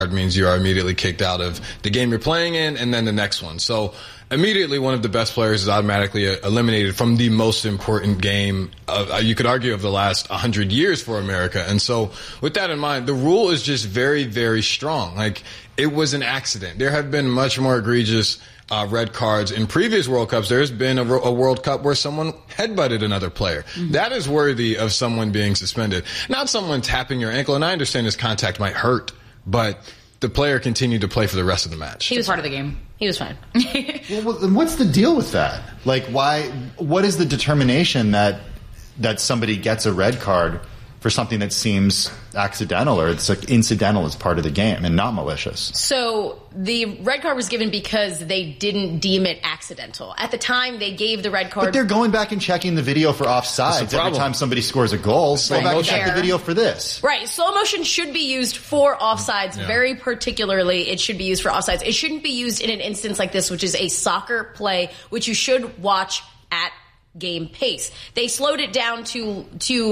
means you are immediately kicked out of the game you're playing in and then the next one. So immediately one of the best players is automatically eliminated from the most important game, you could argue, of the last 100 years for America. And so with that in mind, the rule is just very, very strong. Like, it was an accident. There have been much more egregious red cards in previous World Cups. There's been a World Cup where someone headbutted another player. Mm-hmm. That is worthy of someone being suspended. Not someone tapping your ankle. And I understand this contact might hurt, but the player continued to play for the rest of the match. He was part of the game. He was fine. Well, what's the deal with that? Like, what is the determination that somebody gets a red card for something that seems accidental or it's like incidental as part of the game and not malicious? So the red card was given because they didn't deem it accidental. At the time, they gave the red card. But they're going back and checking the video for offsides every time somebody scores a goal. Go back and check the video for this. Right. Slow motion should be used for offsides. Yeah. Very particularly, it should be used for offsides. It shouldn't be used in an instance like this, which is a soccer play, which you should watch at game pace. They slowed it down to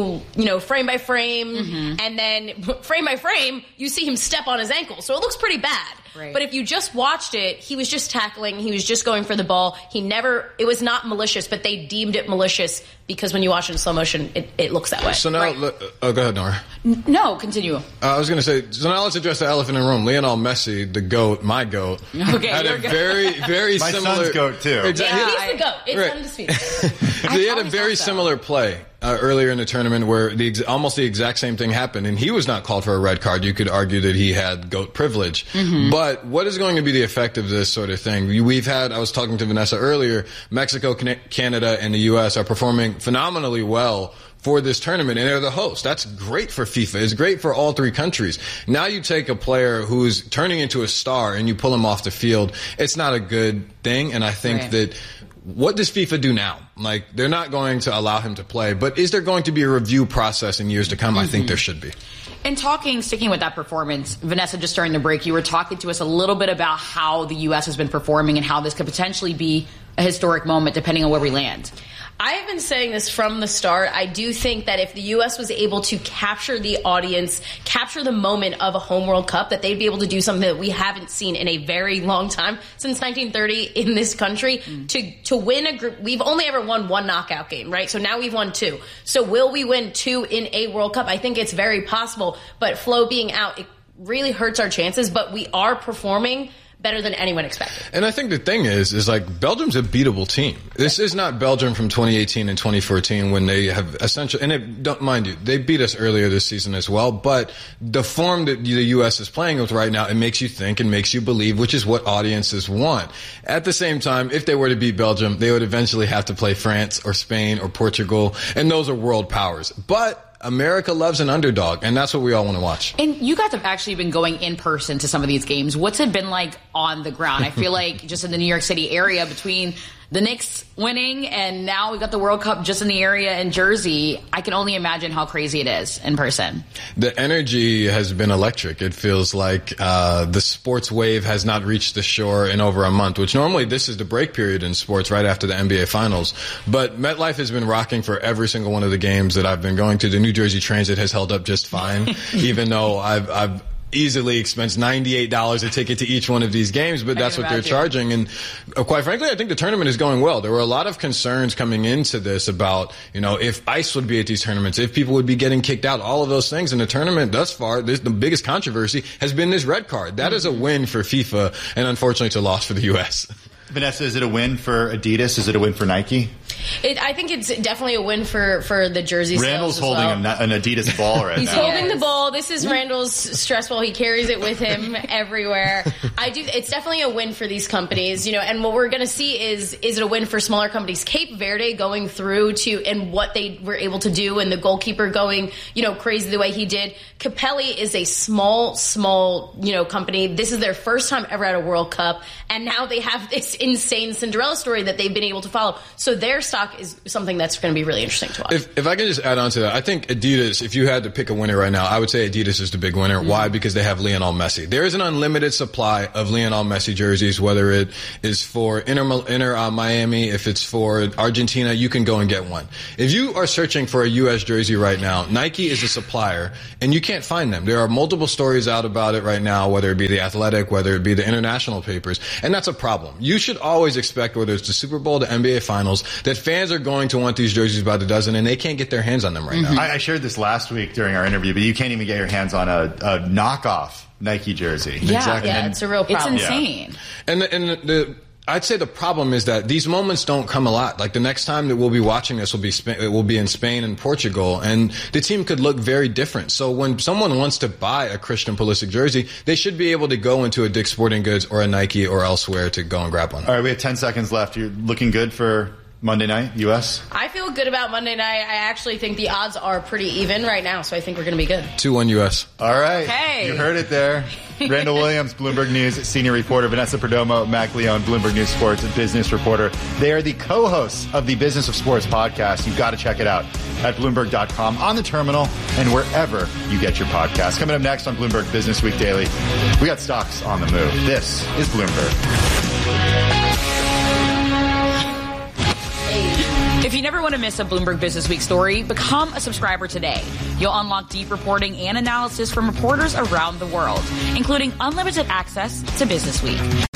frame by frame, and then frame by frame, you see him step on his ankle. So it looks pretty bad. Right. But if you just watched it, he was just tackling, he was just going for the ball. It was not malicious, but they deemed it malicious because when you watch it in slow motion, it looks that way. So now, go ahead, Nora. No, continue. I was going to say, so now let's address the elephant in the room. Lionel Messi, the GOAT, my GOAT, had a very, very my similar... My son's GOAT, too. Exactly. Yeah, he's the GOAT. It's undisputed. He had a very similar play earlier in the tournament where almost the exact same thing happened, and he was not called for a red card. You could argue that he had GOAT privilege. Mm-hmm. But what is going to be the effect of this sort of thing? I was talking to Vanessa earlier, Mexico, Canada, and the U.S. are performing phenomenally well for this tournament, and they're the host. That's great for FIFA. It's great for all three countries. Now you take a player who's turning into a star and you pull him off the field. It's not a good thing, and I think that what does FIFA do now? Like, they're not going to allow him to play, but is there going to be a review process in years to come? I think there should be. And sticking with that performance, Vanessa, just during the break, you were talking to us a little bit about how the U.S. has been performing and how this could potentially be a historic moment depending on where we land. I have been saying this from the start. I do think that if the U.S. was able to capture the audience, capture the moment of a home World Cup, that they'd be able to do something that we haven't seen in a very long time, since 1930 in this country, to win a group. We've only ever won one knockout game, right? So now we've won two. So will we win two in a World Cup? I think it's very possible. But Flo being out, it really hurts our chances. But we are performing better than anyone expected. And I think the thing is like Belgium's a beatable team. This is not Belgium from 2018 and 2014 when they have essentially, and don't mind you, they beat us earlier this season as well, but the form that the U.S. is playing with right now, it makes you think and makes you believe, which is what audiences want. At the same time, if they were to beat Belgium, they would eventually have to play France or Spain or Portugal, and those are world powers. But America loves an underdog, and that's what we all want to watch. And you guys have actually been going in person to some of these games. What's it been like on the ground? I feel like just in the New York City area between the Knicks winning and now we got the World Cup just in the area in Jersey, I can only imagine how crazy it is in person. The energy has been electric. It feels like the sports wave has not reached the shore in over a month, which normally this is the break period in sports right after the NBA Finals. But MetLife has been rocking for every single one of the games that I've been going to. The New Jersey Transit has held up just fine, even though I've easily expense $98 a ticket to each one of these games, but that's what they're charging. And quite frankly, I think the tournament is going well. There were a lot of concerns coming into this about, if ICE would be at these tournaments, if people would be getting kicked out, all of those things. And the tournament thus far, the biggest controversy has been this red card. That is a win for FIFA, and unfortunately it's a loss for the U.S. Vanessa, is it a win for Adidas? Is it a win for Nike? I think it's definitely a win for the jersey sales. Randall's holding an Adidas ball right now. He's holding the ball. This is Randall's stress ball. He carries it with him everywhere. It's definitely a win for these companies, and what we're going to see is it a win for smaller companies? Cape Verde going through and what they were able to do, and the goalkeeper going, crazy the way he did. Capelli is a small, company. This is their first time ever at a World Cup, and now they have this insane Cinderella story that they've been able to follow. So their stock is something that's going to be really interesting to watch. If I can just add on to that, I think Adidas, if you had to pick a winner right now, I would say Adidas is the big winner. Why? Because they have Lionel Messi. There is an unlimited supply of Lionel Messi jerseys, whether it is for Inter Miami, if it's for Argentina, you can go and get one. If you are searching for a U.S. jersey right now, Nike is the supplier, and you can't find them. There are multiple stories out about it right now, whether it be The Athletic, whether it be the international papers, and that's a problem. You should always expect, whether it's the Super Bowl, the NBA Finals, that fans are going to want these jerseys by the dozen, and they can't get their hands on them right now. I shared this last week during our interview, but you can't even get your hands on a knockoff Nike jersey. Yeah, Exactly. Yeah, it's a real problem. It's insane. And I'd say the problem is that these moments don't come a lot. Like the next time that we'll be watching this will be in Spain and Portugal, and the team could look very different. So when someone wants to buy a Christian Pulisic jersey, they should be able to go into a Dick's Sporting Goods or a Nike or elsewhere to go and grab one. All right, we have 10 seconds left. You're looking good for Monday night, U.S.? I feel good about Monday night. I actually think the odds are pretty even right now, so I think we're going to be good. 2-1 U.S. All right. Okay. You heard it there. Randall Williams, Bloomberg News senior reporter, Vanessa Perdomo, Mac Leone, Bloomberg News Sports business reporter. They are the co-hosts of the Business of Sports podcast. You've got to check it out at Bloomberg.com, on the terminal, and wherever you get your podcasts. Coming up next on Bloomberg Business Week Daily, we got stocks on the move. This is Bloomberg. If you never want to miss a Bloomberg Business Week story, become a subscriber today. You'll unlock deep reporting and analysis from reporters around the world, including unlimited access to Business Week.